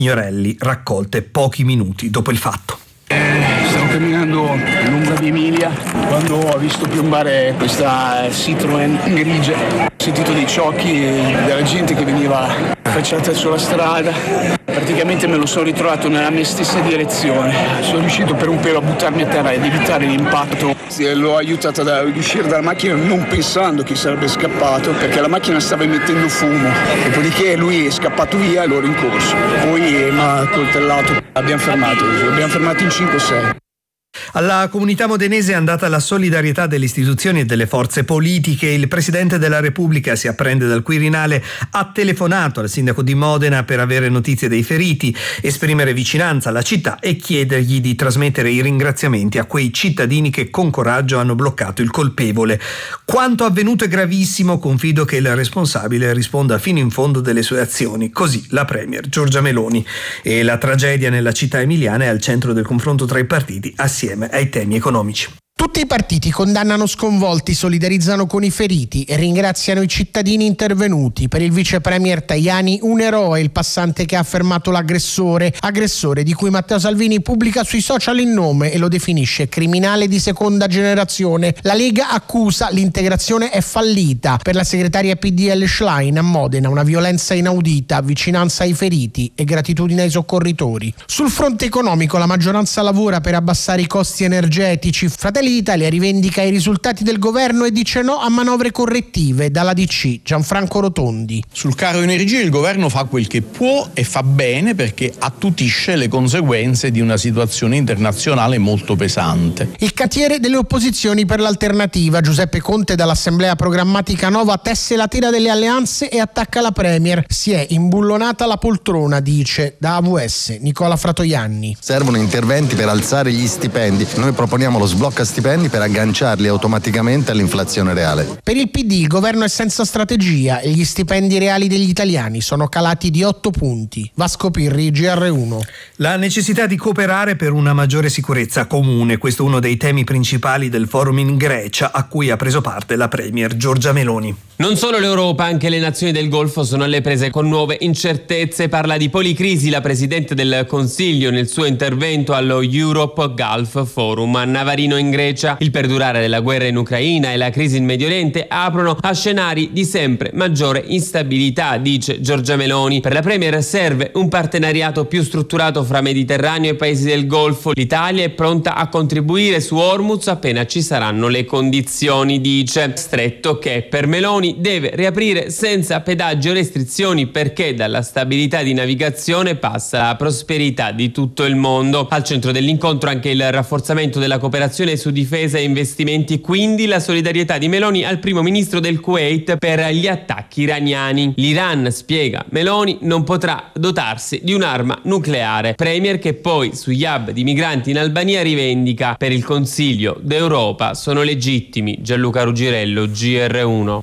signorelli raccolte pochi minuti dopo il fatto. Stavo camminando lungo via Emilia quando ho visto piombare questa Citroen grigia. Ho sentito dei ciocchi della gente che veniva affacciata sulla strada. Praticamente me lo sono ritrovato nella mia stessa direzione. Sono riuscito per un pelo a buttarmi a terra ed evitare l'impatto. L'ho aiutato ad uscire dalla macchina non pensando che sarebbe scappato, perché la macchina stava emettendo fumo. Dopodiché lui è scappato via e l'ho rincorso. Poi mi ha coltellato. L'abbiamo fermato in 5-6. Alla comunità modenese è andata la solidarietà delle istituzioni e delle forze politiche. Il Presidente della Repubblica, si apprende dal Quirinale, ha telefonato al sindaco di Modena per avere notizie dei feriti, esprimere vicinanza alla città e chiedergli di trasmettere i ringraziamenti a quei cittadini che con coraggio hanno bloccato il colpevole. Quanto avvenuto è gravissimo, confido che il responsabile risponda fino in fondo delle sue azioni. Così la Premier Giorgia Meloni. E la tragedia nella città emiliana è al centro del confronto tra i partiti assieme ai temi economici. Tutti i partiti condannano sconvolti, solidarizzano con i feriti e ringraziano i cittadini intervenuti. Per il vice premier Tajani un eroe il passante che ha fermato l'aggressore di cui Matteo Salvini pubblica sui social il nome e lo definisce criminale di seconda generazione. La Lega accusa l'integrazione è fallita. Per la segretaria PDL Schlein a Modena una violenza inaudita, vicinanza ai feriti e gratitudine ai soccorritori. Sul fronte economico la maggioranza lavora per abbassare i costi energetici. Fratelli d'Italia rivendica i risultati del governo e dice no a manovre correttive. Dalla DC Gianfranco Rotondi. Sul caro energia il governo fa quel che può e fa bene perché attutisce le conseguenze di una situazione internazionale molto pesante. Il cantiere delle opposizioni per l'alternativa Giuseppe Conte dall'Assemblea Programmatica Nova tesse la tela delle alleanze e attacca la Premier. Si è imbullonata la poltrona, dice da AVS Nicola Fratoianni. Servono interventi per alzare gli stipendi. Noi proponiamo lo sblocca stipendi per agganciarli automaticamente all'inflazione reale. Per il PD il governo è senza strategia e gli stipendi reali degli italiani sono calati di 8 punti. Vasco Pirri, GR1. La necessità di cooperare per una maggiore sicurezza comune, questo è uno dei temi principali del forum in Grecia a cui ha preso parte la Premier Giorgia Meloni. Non solo l'Europa, anche le nazioni del Golfo sono alle prese con nuove incertezze. Parla di policrisi la Presidente del Consiglio nel suo intervento allo Europe Gulf Forum a Navarino in Grecia. Il perdurare della guerra in Ucraina e la crisi in Medio Oriente aprono a scenari di sempre maggiore instabilità, dice Giorgia Meloni. Per la Premier serve un partenariato più strutturato fra Mediterraneo e paesi del Golfo. L'Italia è pronta a contribuire su Hormuz appena ci saranno le condizioni, dice. Stretto che per Meloni deve riaprire senza pedaggi o restrizioni perché dalla stabilità di navigazione passa la prosperità di tutto il mondo. Al centro dell'incontro anche il rafforzamento della cooperazione su difesa e investimenti, quindi la solidarietà di Meloni al primo ministro del Kuwait per gli attacchi iraniani. L'Iran, spiega Meloni, non potrà dotarsi di un'arma nucleare. Premier che poi sugli hub di migranti in Albania rivendica per il Consiglio d'Europa sono legittimi. Gianluca Rugirello, GR1.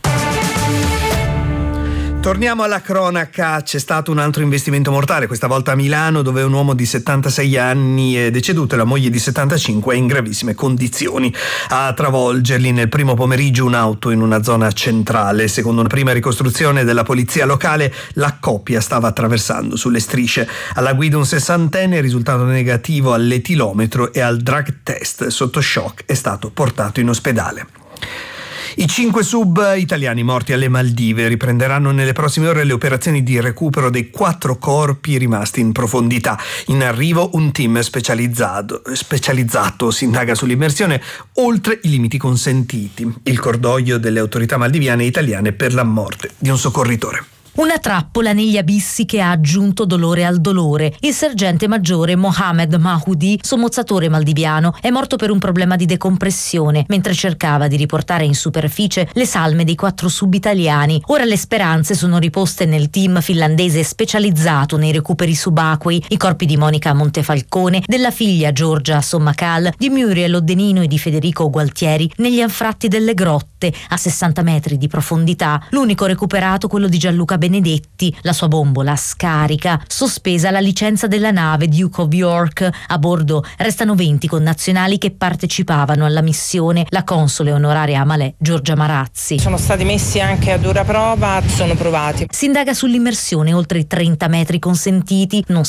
Torniamo alla cronaca, c'è stato un altro investimento mortale, questa volta a Milano, dove un uomo di 76 anni è deceduto e la moglie di 75 è in gravissime condizioni. A travolgerli nel primo pomeriggio un'auto in una zona centrale. Secondo una prima ricostruzione della polizia locale, la coppia stava attraversando sulle strisce. Alla guida un sessantenne, risultato negativo all'etilometro e al drug test. Sotto shock è stato portato in ospedale. I 5 sub italiani morti alle Maldive riprenderanno nelle prossime ore le operazioni di recupero dei 4 corpi rimasti in profondità. In arrivo un team specializzato, si indaga sull'immersione oltre i limiti consentiti. Il cordoglio delle autorità maldiviane e italiane per la morte di un soccorritore. Una trappola negli abissi che ha aggiunto dolore al dolore. Il sergente maggiore Mohamed Mahoudi, sommozzatore maldiviano, è morto per un problema di decompressione mentre cercava di riportare in superficie le salme dei 4 sub-italiani. Ora le speranze sono riposte nel team finlandese specializzato nei recuperi subacquei, i corpi di Monica Montefalcone, della figlia Giorgia Sommacal, di Muriel Oddenino e di Federico Gualtieri negli anfratti delle grotte a 60 metri di profondità. L'unico recuperato quello di Gianluca Benedetti, la sua bombola scarica, sospesa la licenza della nave Duke of York. A bordo restano 20 connazionali che partecipavano alla missione. La console onoraria a Malé, Giorgia Marazzi. Sono stati messi anche a dura prova, sono provati. Si indaga sull'immersione oltre i 30 metri consentiti, non